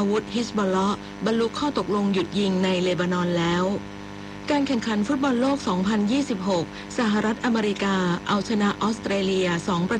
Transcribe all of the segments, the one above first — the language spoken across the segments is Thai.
อาวุธฮิซบอลเลาะห์บรรลุข้อตกลงหยุดยิงในเลบานอนแล้วการแข่งขันฟุตบอลโลก 2026 สหรัฐอเมริกาเอาชนะออสเตรเลีย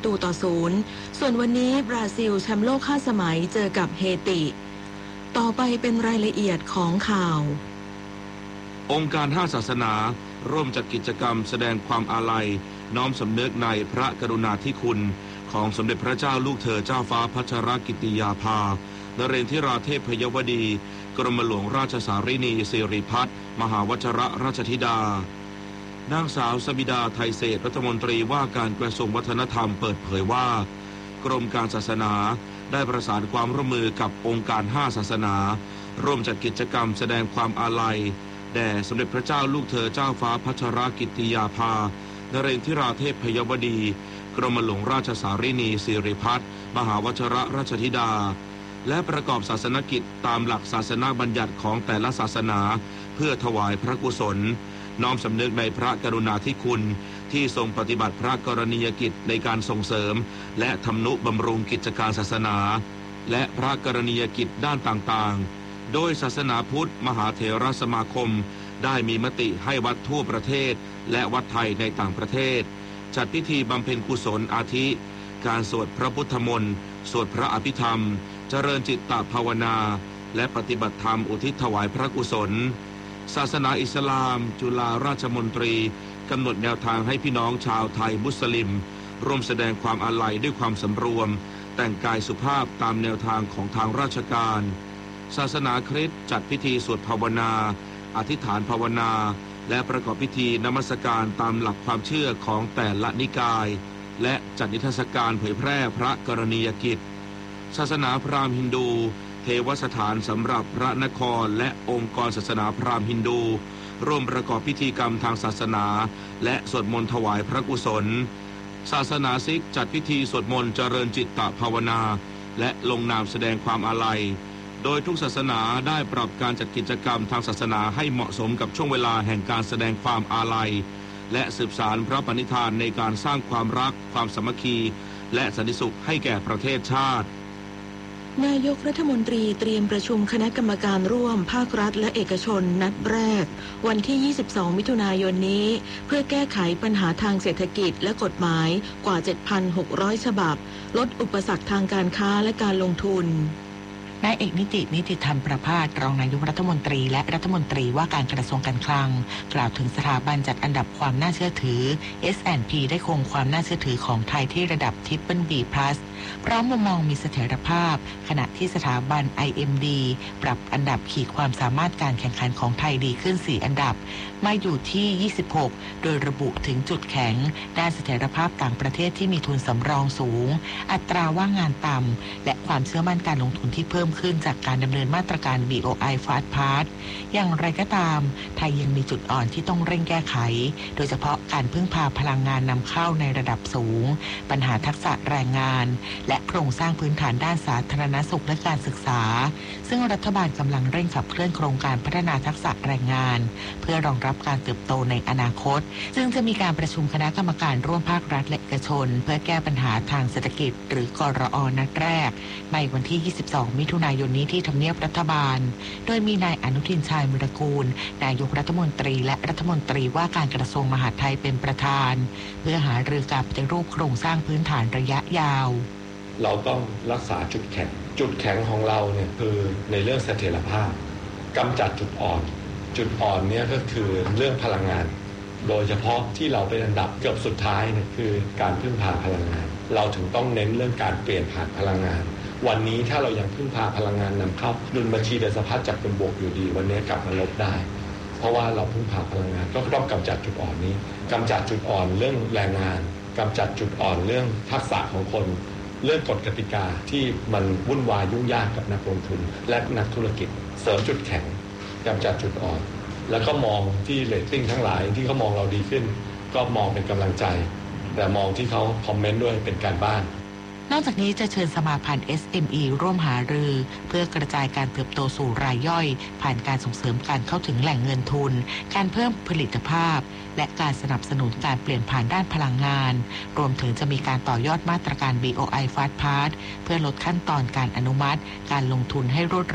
2-0 ส่วนวันนี้บราซิลแชมป์โลก5 สมัยเจอกับเฮติต่อไปเป็นรายละเอียดของข่าวองค์การ5 ศาสนาร่วมจัดกิจกรรมแสดงความอาลัยน้อมสำนึกในพระกรุณาธิคุณของสมเด็จพระเจ้าลูกเธอเจ้าฟ้าพัชรกิติยาภานเรนทิราเทพยวดีกรมหลวงราชสารินีสิริพัฒน์มหาวชรราชธิดานางสาวสบิดาไทยเศรษฐ์รัฐมนตรีว่าการกระทรวงวัฒนธรรมเปิดเผยว่ากรมการศาสนาได้ประสานความร่วมมือกับองค์การ5 ศาสนาร่วมจัดกิจกรรมแสดงความอาลัยแด่สมเด็จพระเจ้าลูกเธอเจ้าฟ้าพัชรกิติยาภานเรนทิราเทพยวดีกรมหลวงราชสารินีสิริพัฒน์มหาวชรราชธิดาและประกอบศาสนกิจตามหลักศาสนาบัญญัติของแต่ละศาสนาเพื่อถวายพระกุศลน้อมสำนึกในพระกรุณาธิคุณที่ทรงปฏิบัติพระกรณียกิจในการส่งเสริมและทำนุบำรุงกิจการศาสนาและพระกรณียกิจด้านต่างๆโดยศาสนาพุทธมหาเถรสมาคมได้มีมติให้วัดทั่วประเทศและวัดไทยในต่างประเทศจัดพิธีบำเพ็ญกุศลอาทิการสวดพระพุทธมนต์สวดพระอภิธรรมเจริญจิตตภาวนาและปฏิบัติธรรมอุทิศถวายพระกุศลศาสนาอิสลามจุฬาราชมนตรีกำหนดแนวทางให้พี่น้องชาวไทยมุสลิมร่วมแสดงความอาลัยด้วยความสำรวมแต่งกายสุภาพตามแนวทางของทางราชการศาสนาคริสต์จัดพิธีสวดภาวนาอธิษฐานภาวนาและประกอบพิธีนมัสการตามหลักความเชื่อของแต่ละนิกายและจัดนิทรรศการเผยแพร่พระกรณียกิจศาสนาพราหมณ์ฮินดูเทวสถานสำหรับพระนครและองค์กรศาสนาพราหมณ์ฮินดูร่วมประกอบพิธีกรรมทางศาสนาและสวดมนต์ถวายพระกุศลศาสนาซิกจัดพิธีสวดมนต์เจริญจิตตภาวนาและลงนามแสดงความอาลัยโดยทุกศาสนาได้ปรับการจัดกิจกรรมทางศาสนาให้เหมาะสมกับช่วงเวลาแห่งการแสดงความอาลัยและสืบสานพระปณิธานในการสร้างความรักความสามัคคีและสันติสุขให้แก่ประเทศชาตินายกรัฐมนตรีเตรียมประชุมคณะกรรมการร่วมภาครัฐและเอกชนนัดแรกวันที่ 22 มิถุนายนนี้เพื่อแก้ไขปัญหาทางเศรษฐกิจและกฎหมายกว่า 7,600 ฉบับลดอุปสรรคทางการค้าและการลงทุนนายเอกนิติธรรมประภาสรองนายกรัฐมนตรีและรัฐมนตรีว่าการกระทรวงการคลังกล่าวถึงสถาบันจัดอันดับความน่าเชื่อถือ S&P ได้คงความน่าเชื่อถือของไทยที่ระดับ Triple B+ พร้อมมุมมองมีเสถียรภาพขณะที่สถาบัน IMD ปรับอันดับขีดความสามารถการแข่งขันของไทยดีขึ้น4 อันดับมาอยู่ที่ 26 โดยระบุถึงจุดแข็งด้านเสถียรภาพต่างประเทศที่มีทุนสำรองสูงอัตราว่างงานต่ำและความเชื่อมั่นการลงทุนที่เพิ่มขึ้นจากการดำเนินมาตรการ BOI Fast Path อย่างไรก็ตามไทยยังมีจุดอ่อนที่ต้องเร่งแก้ไขโดยเฉพาะการพึ่งพาพลังงานนำเข้าในระดับสูงปัญหาทักษะแรงงานและโครงสร้างพื้นฐานด้านสาธารณสุขและการศึกษาซึ่งรัฐบาลกำลังเร่งขับเคลื่อนโครงการพัฒนาทักษะแรงงานเพื่อรองรับการเติบโตในอนาคตซึ่งจะมีการประชุมคณะกรรมการร่วมภาครัฐและเอกชนเพื่อแก้ปัญหาทางเศรษฐกิจหรือกรอ.นัดแรกในวันที่ 22 มิถุนายนนี้ที่ทำเนียบรัฐบาลโดยมีนายอนุทินชาญวิรากูลนายกรัฐมนตรีและรัฐมนตรีว่าการกระทรวงมหาดไทยเป็นประธานเพื่อหารือการปฏิรูปโครงสร้างพื้นฐานระยะยาวเราต้องรักษาจุดแข็งของเราเนี่ยคือในเรื่องเสถียรภาพกำจัดจุดอ่อนเนี่ยก็คือเรื่องพลังงานโดยเฉพาะที่เราเป็นอันดับเกือบสุดท้ายเนี่ยคือการพึ่งพาพลังงานเราถึงต้องเน้นเรื่องการเปลี่ยนผ่านพลังงานวันนี้ถ้าเรายังพึ่งพาพลังงานนำเข้าดุลบัญชีเดินสะพัดจากเป็นบวกอยู่ดีวันนี้กลับมาลบได้เพราะว่าเราพึ่งพาพลังงานก็ต้องกำจัดจุดอ่อนนี้กำจัดจุดอ่อนเรื่องแรงงานกำจัดจุดอ่อนเรื่องทักษะของคนเรื่องกฎกติกาที่มันวุ่นวายยุ่งยากกับนักลงทุนและนักธุรกิจเสริมจุดแข็งกำจัดจุดอ่อนแล้วก็มองที่เรตติ้งทั้งหลายที่เขามองเราดีขึ้นก็มองเป็นกำลังใจแต่มองที่เขาคอมเมนต์ด้วยเป็นการบ้านนอกจากนี้จะเชิญสมาพันธ์ SME ร่วมหารือเพื่อกระจายการเติบโตสู่รายย่อยผ่านการส่งเสริมการเข้าถึงแหล่งเงินทุนการเพิ่มผลิตภาพและการสนับสนุนการเปลี่ยนผ่านด้านพลังงานรวมถึงจะมีการต่อยอดมาตรการ BOI Fast Path เพื่อลดขั้นตอนการอนุมัติการลงทุนให้รวดเร็ว